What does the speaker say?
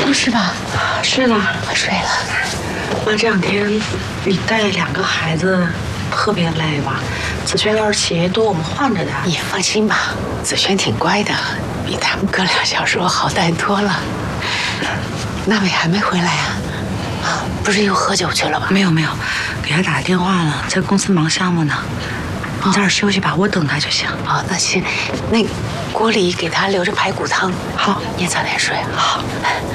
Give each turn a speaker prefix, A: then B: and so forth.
A: 不是吧？
B: 睡了，
A: 睡了。
B: 妈，这2天你带2个孩子特别累吧？子轩要是起多我们换着带。
A: 你放心吧，子轩挺乖的，比他们哥俩小时候好带多了。娜美还没回来啊？啊，不是又喝酒去了吧？
B: 没有，给他打电话了，在公司忙项目呢。你在这儿休息吧，我等他就行。
A: 哦，那行，那锅里给他留着排骨汤。
B: 好，
A: 你也早点睡。
B: 好。